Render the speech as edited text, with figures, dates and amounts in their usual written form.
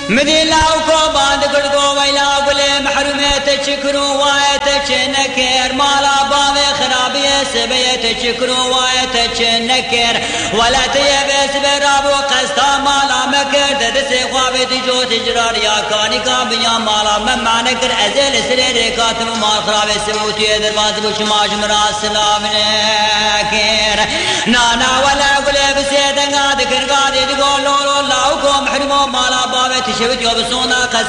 مديلا وكوبان دقلقو ويلا قولي محرومية تشكرو وايتك نكر مالا بابي خرابية سبية تشكرو وايتك نكر ولا تيبس برابو قسطا مالا مكر تدسي خوابي تجو تجرار يا كاني كابيا مالا مما نكر ازل سريري كاتم مال خرابي سبوتي درباز بشماش مراس سلام نكر نانا ولا قولي بسيدن قاد كر قادي تقول لولو لاوكو محرمو مالا بابي تشبت يوبسونا